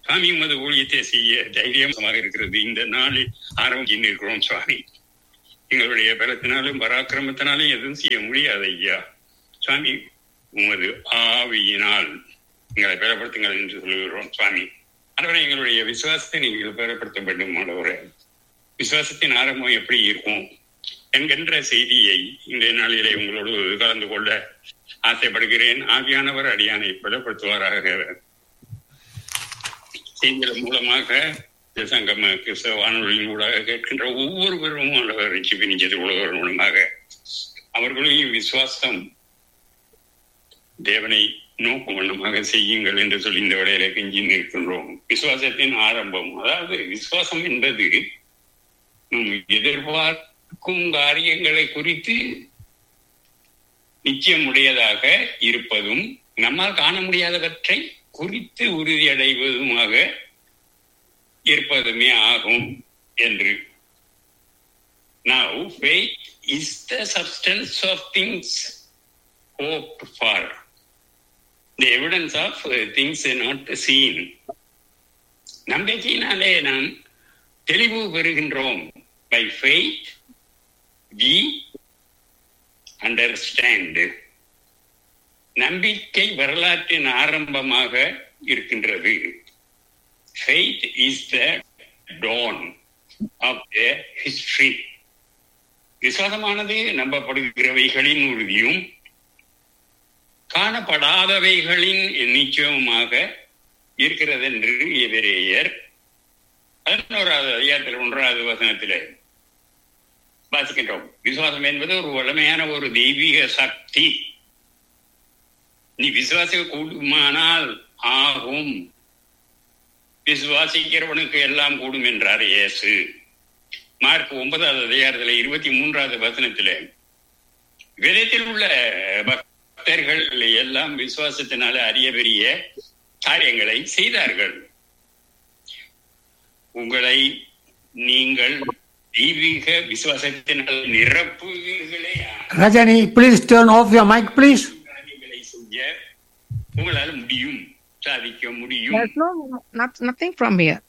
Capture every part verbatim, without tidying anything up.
சாமி உமது ஊழியத்தை செய்ய தைரியமாக இருக்கிறது. இந்த நாளில் ஆரம்பிச்சு இருக்கிறோம் சுவாமி. எங்களுடைய பலத்தினாலும் பராக்கிரமத்தினாலும் எதுவும் செய்ய முடியாது ஐயா. சுவாமி உமது ஆவியினால் எங்களை பலப்படுத்துங்கள் என்று சொல்லுகிறோம் சுவாமி. ஆண்டவரே, எங்களுடைய விசுவாசத்தை நீங்கள் பலப்படுத்த வேண்டும். ஆண்டவரே, விசுவாசத்தின் ஆரம்பம் எப்படி இருக்கும் என்கின்ற செய்தியை இன்றைய நாளிலே உங்களோடு கலந்து கொள்ள ஆசைப்படுகிறேன். ஆவியானவர் அடியானை பலப்படுத்துவாராக. செய்திகள் மூலமாக சங்கம கிறிஸ்தவ வானொலியின் ஊடாக கேட்கின்ற ஒவ்வொருவரும் ஆண்டவர் ரட்சிப்பினிச்சது உலக மூலமாக அவர்களையும் விசுவாசம் தேவனை நோக்கு வண்ணமாக செய்யுங்கள் என்று சொல்லி இந்த விடையில கெஞ்சி நிற்கின்றோம். விசுவாசத்தின் ஆரம்பம், அதாவது விசுவாசம் என்பது நம் எதிர்பார்க்கும் காரியங்களை குறித்து நிச்சயமுடையதாக இருப்பதும் நம்மால் காண முடியாதவற்றை குறித்து உறுதியடைவதுமாக இருப்பதுமே ஆகும் என்று. Now faith is the substance of things hoped for, the evidence of things not seen. நம்பிக்கையினாலே நாம் தெளிவு பெறுகின்றோம். By faith we understand. நம்பிக்கை வரலாற்றின் ஆரம்பமாக இருக்கின்றது. Faith is the dawn of the history. விசுவாசமானது நம்பப்படுகிறவைகளின் உறுதியும் காணப்படாதவைகளின் நிச்சயமாக இருக்கிறது என்று எபிரேயர் பதினோராவது அதிகாரத்தில் ஒன்றாவது வசனத்தில் வாசிக்கின்றோம். விசுவாசம் என்பது ஒரு வலிமையான ஒரு தெய்வீக சக்தி. நீ விசுவாசிக்க கூடுமானால் ஆகும், விசுவாசிக்கிறவனுக்கு எல்லாம் கூடும் என்றார் இயேசு. மார்க் ஒன்பதாவது அதிகாரத்தில் இருபத்தி மூன்றாவது வசனத்திலே வேதத்தில் உள்ள பக்தர்கள் எல்லாம் விசுவாசத்தினால அரிய பெரிய காரியங்களை செய்தார்கள். உங்களை நீங்கள் தெய்வீக விசுவாசத்தினால் நிரப்புவீர்களே. Rajini, please turn off your mic, please. காரியங்களை செய்ய உங்களால் முடியும், சாதிக்க முடியும். There's no not, nothing from here.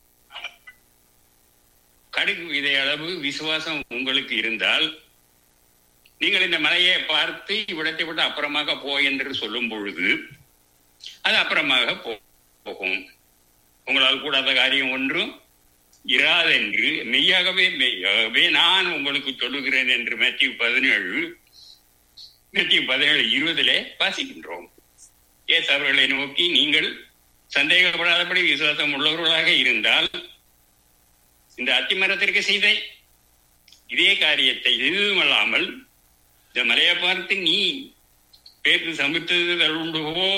கடுகு விதை அளவு விசுவாசம் உங்களுக்கு இருந்தால் நீங்கள் இந்த மலையை பார்த்து இவ்விடத்தை விட்டு அப்புறமாக போ என்று சொல்லும் பொழுது அது அப்புறமாக போகும். உங்களால் கூடாத காரியம் ஒன்றும் இராதென்று மெய்யாகவே மெய்யாகவே நான் உங்களுக்கு சொல்லுகிறேன் என்று மேத்யூ பதினேழு மேத்யூ பதினேழு இருபதிலே வாசிக்கின்றோம். ஏசு அவர்களை நோக்கி, நீங்கள் சந்தேகப்படாதபடி விசுவாசம் உள்ளவர்களாக இருந்தால் இந்த அத்திமரத்திற்கு செய்த இதே காரியத்தை எதுவுமல்லாமல் இந்த மலையை பார்த்து நீ பேர்த்து சமைத்தது உண்டுவோ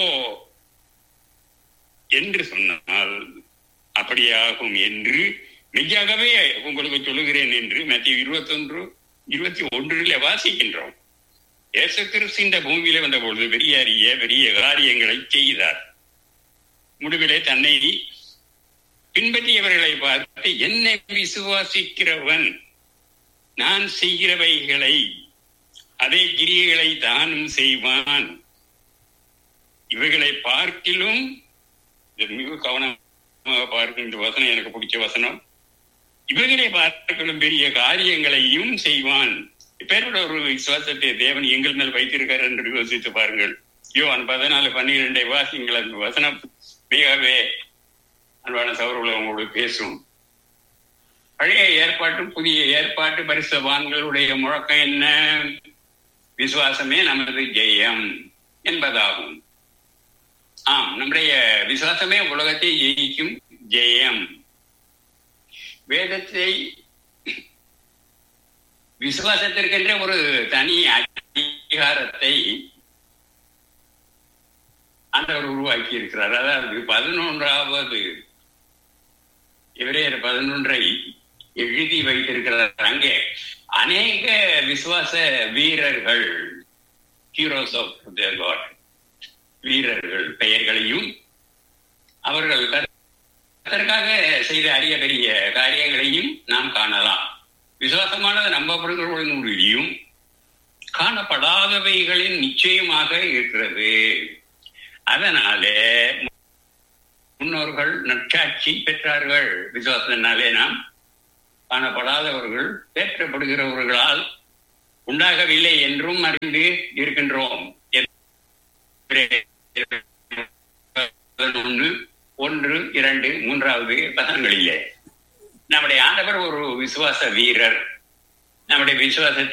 என்று சொன்னால் அப்படியாகும் என்று மெய்யாகவே உங்களுக்கு சொல்லுகிறேன் என்று மத்திய இருபத்தி ஒன்று இருபத்தி ஒன்றில் வாசிக்கின்றோம். இயேசு கிறிஸ்து இந்த பூமியில வந்த பொழுது பெரிய அரிய பெரிய காரியங்களை செய்தார். முடிவிலே தன்னை பின்பற்றியவர்களை பார்த்து, என்னை விசுவாசிக்கிறவன் நான் செய்கிறவைகளை அதே கிரியைகளை தானும் செய்வான், இவைகளை பார்க்கிலும், மிக கவனமாக பார்க்கும் இந்த வசனம் எனக்கு பிடிச்ச வசனம், இவைகளை பார்க்கிலும் பெரிய காரியங்களையும் செய்வான். இப்பேரோட ஒரு விசுவாசத்தை தேவன் எங்கள் மேல் வைத்திருக்கார் என்று யோசித்து பாருங்கள். யோவான் பதினாலு பன்னிரெண்டை வாசிங்கள். அந்த வசனம் மிகவே அன்பான சகோதரர்களே உங்களோடு பேசும். பழைய ஏற்பாட்டும் புதிய ஏற்பாட்டு பரிசுத்தவான்களுடைய முழக்கம் என்ன? விசுவாசமே நமது ஜெயம் என்பதாகும். ஆம், நம்முடைய விசுவாசமே உலகத்தை ஜெயிக்கும் ஜெயம். வேதத்தை விசுவாசத்திற்கென்ற ஒரு தனி அதிகாரத்தை ஆண்டவர் உருவாக்கி இருக்கிறார். அதாவது பதினொன்றாவது எபிரேயர் பதினொன்றை எழுதி வைத்திருக்கிறார். அங்கே அநேக விசுவாச வீரர்கள், ஹீரோஸ் ஆஃப் தி காட், வீரர்கள் பெயர்களையும் அவர்கள் அதற்காக செய்த அரிய பெரிய காரியங்களையும் நாம் காணலாம். விசுவாசமானது நம்பப்படுகிறவர்களின் உறுதியும் காணப்படாதவைகளின் நிச்சயமாக இருக்கிறது. அதனாலே முன்னோர்கள் நற்சாட்சி பெற்றார்கள். விசுவாசத்தினாலே நாம் காணப்படாதவர்கள் தேற்றப்படுகிறவர்களால் உண்டாகவில்லை என்றும் அறிந்து இருக்கின்றோம். ஒன்று ஒன்று இரண்டு மூன்றாவது வசனங்களிலே நம்முடைய ஆண்டவர் ஒரு விசுவாச வீரர். நம்முடைய விசுவாசத்தை